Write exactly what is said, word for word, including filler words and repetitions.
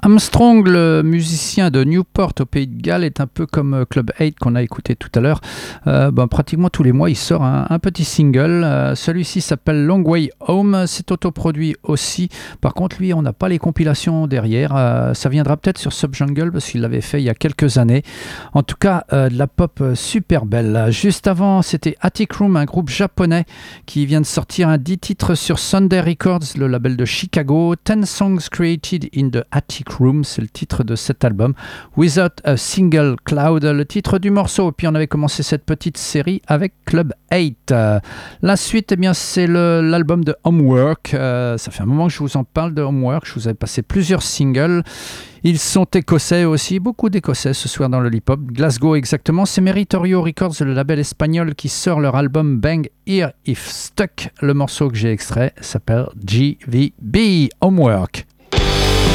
Armstrong, le musicien de Newport au Pays de Galles, est un peu comme Club Eight qu'on a écouté tout à l'heure. Euh, ben, pratiquement tous les mois, il sort un, un petit single. Euh, celui-ci s'appelle Long Way Home. C'est autoproduit aussi. Par contre, lui, on n'a pas les compilations derrière. Euh, ça viendra peut-être sur Subjungle parce qu'il l'avait fait il y a quelques années. En tout cas, euh, de la pop super belle. Juste avant, c'était Attic Room, un groupe japonais qui vient de sortir un dix titres sur Sunday Records, le label de Chicago. ten songs created in the Attic Room, c'est le titre de cet album. Without a Single Cloud, le titre du morceau. Et puis on avait commencé cette petite série avec Club Eight. Euh, la suite, eh bien, c'est le, l'album de Homework. Euh, ça fait un moment que je vous en parle de Homework. Je vous avais passé plusieurs singles. Ils sont écossais aussi, beaucoup d'écossais ce soir dans le hip-hop. Glasgow exactement, c'est Meritorio Records, le label espagnol qui sort leur album Bang Here If Stuck. Le morceau que j'ai extrait s'appelle G V B, Homework.